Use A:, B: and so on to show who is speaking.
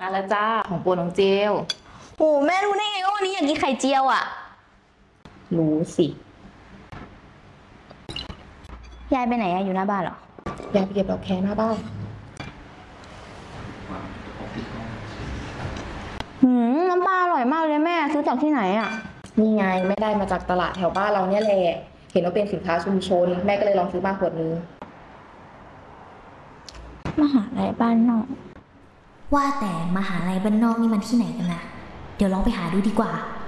A: แล้วจ้าของโปรดน้องเจล
B: โอ้แม่รู้ได้ไงว่าวันนี้อยากกินไข่เจียวอ่ะ
A: รู้สิ
B: ยายไปไหนอะอยู่หน้าบ้านเหรอ
A: อยากไปเก็บดอกแคหน้าบ้าน
B: น้ำปลาอร่อยมากเลยแม่ซื้อจากที่ไหนอ่ะ
A: นี่ไงไม่ได้มาจากตลาดแถวบ้านเราเนี่ยแหละเห็นว่าเป็นสินค้าชุมชนแม่ก็เลยลองซื้อมาขวดนึง
B: มหาลัยบ้านนอก
C: ว่าแต่มหาลัยบ้านนอกนี่มันที่ไหนกันนะเดี๋ยวลองไปหาดูดีกว่า